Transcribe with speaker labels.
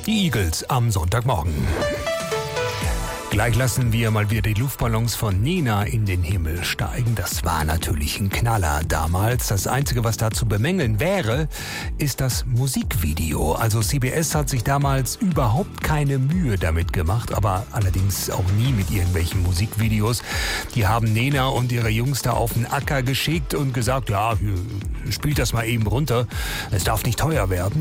Speaker 1: Die Eagles am Sonntagmorgen. Gleich lassen wir mal wieder die Luftballons von Nena in den Himmel steigen. Das war natürlich ein Knaller damals. Das Einzige, was da zu bemängeln wäre, ist das Musikvideo. Also CBS hat sich damals überhaupt keine Mühe damit gemacht, aber allerdings auch nie mit irgendwelchen Musikvideos. Die haben Nena und ihre Jungs da auf den Acker geschickt und gesagt, ja, spielt das mal eben runter. Es darf nicht teuer werden.